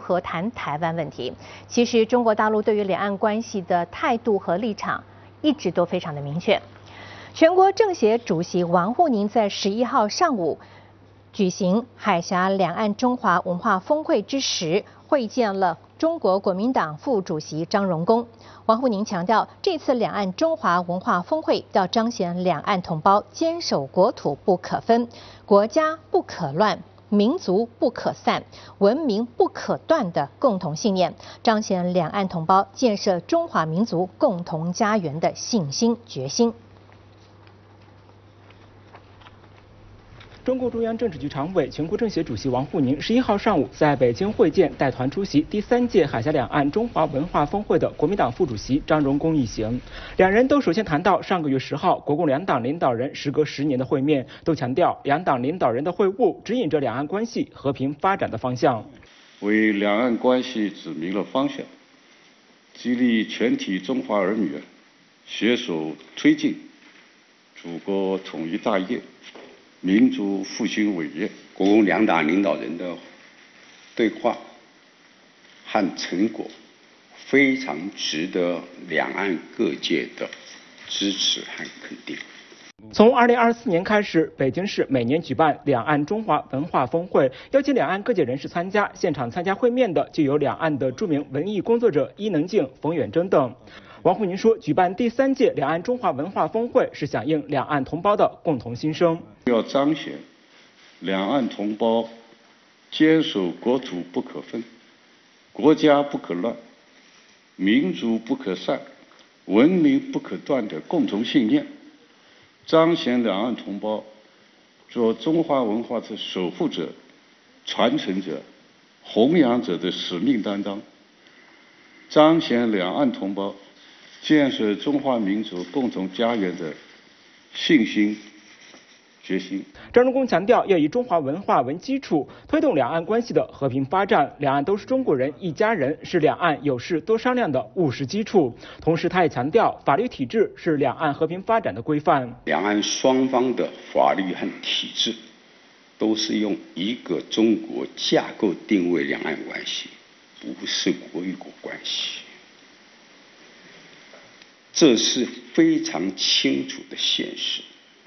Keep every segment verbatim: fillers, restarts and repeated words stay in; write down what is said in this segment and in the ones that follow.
何谈台湾问题。其实中国大陆对于两岸关系的态度和立场一直都非常的明确。全国政协主席王沪宁在十一号上午举行海峡两岸中华文化峰会之时，会见了中国国民党副主席张荣恭。王沪宁强调，这次两岸中华文化峰会要彰显两岸同胞坚守国土不可分、国家不可乱、民族不可散、文明不可断的共同信念，彰显两岸同胞建设中华民族共同家园的信心决心。 中共中央政治局常委、全国政协主席王沪宁十一号上午在北京会见带团出席第三届海峡两岸中华文化峰会的国民党副主席张荣恭一行。两人都首先谈到上个月十号国共两党领导人时隔十年的会面，都强调两党领导人的会晤指引着两岸关系和平发展的方向， 为两岸关系指明了方向，激励全体中华儿女携手推进祖国统一大业、民族复兴伟业。 国共两党领导人的对话和成果非常值得两岸各界的支持和肯定。 从二零二四年开始，北京市每年举办两岸中华文化峰会，邀请两岸各界人士参加。现场参加会面的就有两岸的著名文艺工作者伊能静、冯远征等。王沪宁说，举办第三届两岸中华文化峰会是响应两岸同胞的共同心声， 要彰显两岸同胞坚守国土不可分、国家不可乱、民族不可散、文明不可断的共同信念，彰显两岸同胞做中华文化的守护者、传承者、弘扬者的使命担当，彰显两岸同胞建设中华民族共同家园的信心决心。 张荣恭强调，要以中华文化为基础，推动两岸关系的和平发展。两岸都是中国人，一家人，是两岸有事多商量的务实基础。同时，他也强调，法律体制是两岸和平发展的规范。 两岸双方的法律和体制都是用一个中国架构定位两岸关系，不是国与国关系。这是非常清楚的现实，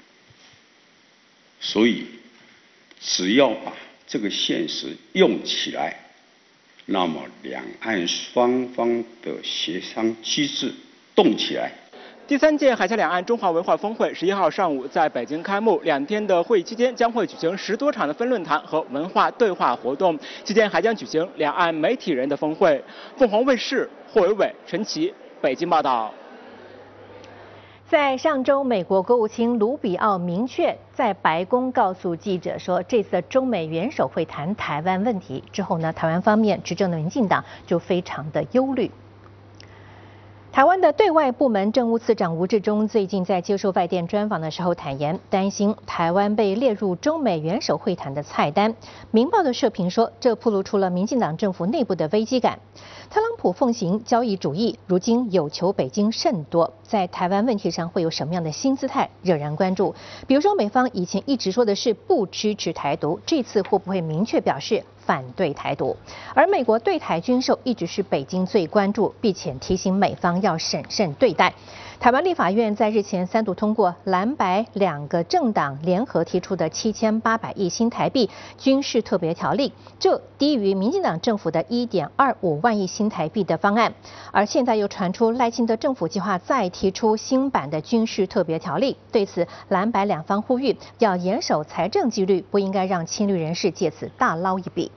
所以只要把这个现实用起来，那么两岸双方的协商机制动起来。 第三届海峡两岸中华文化峰会十一号上午在北京开幕，两天的会议期间将会举行十多场的分论坛和文化对话活动，期间还将举行两岸媒体人的峰会。凤凰卫视霍伟伟、陈琦北京报道。 在上周，美国国务卿卢比奥明确在白宫告诉记者说，这次中美元首会谈台湾问题之后呢，台湾方面执政的民进党就非常的忧虑。台湾的对外部门政务次长吴志忠最近在接受外电专访的时候坦言，担心台湾被列入中美元首会谈的菜单。明报的社评说，这暴露出了民进党政府内部的危机感。特朗普奉行交易主义，如今有求北京甚多，在台湾问题上会有什么样的新姿态，惹人关注。比如说，美方以前一直说的是不支持台独，这次会不会明确表示反对台独？而美国对台军售一直是北京最关注，并且提醒美方要审慎对待。台湾立法院在日前三读通过蓝白两个政党联合提出的七千八百亿新台币军事特别条例，这低于民进党政府的一点二五万亿新台币的方案。而现在又传出赖清德政府计划再提出新版的军事特别条例，对此蓝白两方呼吁要严守财政纪律，不应该让亲绿人士借此大捞一笔。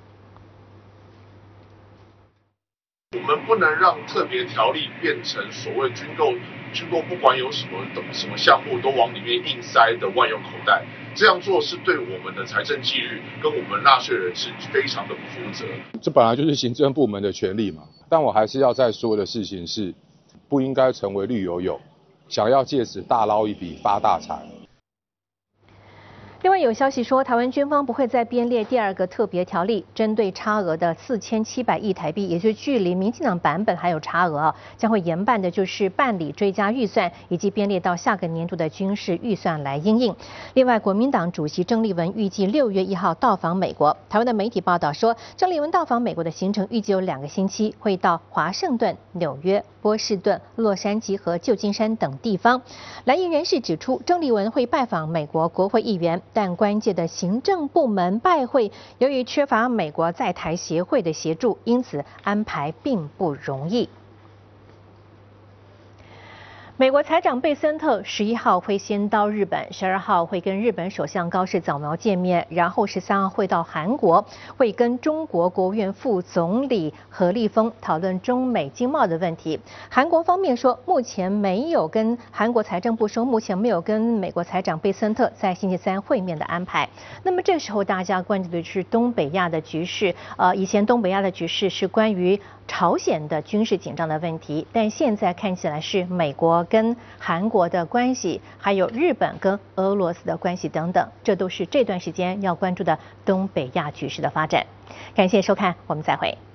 我们不能让特别条例变成所谓军购，军购不管有什么什么项目都往里面硬塞的万用口袋，这样做是对我们的财政纪律跟我们纳税人是非常的不负责。 这本来就是行政部门的权利嘛，但我还是要再说的事情是，不应该成为绿油油，想要借此大捞一笔发大财。 另外有消息说，台湾军方不会再编列第二个特别条例，针对差额的四千七百亿台币，也就是距离民进党版本还有差额啊，将会研办的就是办理追加预算，以及编列到下个年度的军事预算来因应。另外，国民党主席郑丽文预计六月一号到访美国。台湾的媒体报道说，郑丽文到访美国的行程预计有两个星期，会到华盛顿、纽约、波士顿、洛杉矶和旧金山等地方。蓝营人士指出，郑丽文会拜访美国国会议员，但关键的行政部门拜会，由于缺乏美国在台协会的协助，因此安排并不容易。美国财长贝森特十一号会先到日本，十二号会跟日本首相高市早苗见面，然后十三号会到韩国，会跟中国国务院副总理何立峰讨论中美经贸的问题。韩国方面说，目前没有跟韩国财政部说，目前没有跟美国财长贝森特在星期三会面的安排。那么这时候大家关注的是东北亚的局势，呃，以前东北亚的局势是关于朝鲜的军事紧张的问题，但现在看起来是美国跟韩国的关系，还有日本跟俄罗斯的关系等等，这都是这段时间要关注的东北亚局势的发展。感谢收看，我们再会。